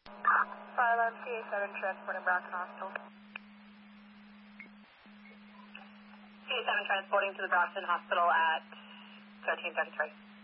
Fire CA7 transporting Brockton Hospital. CA7 transporting to the Brockton Hospital at 1333.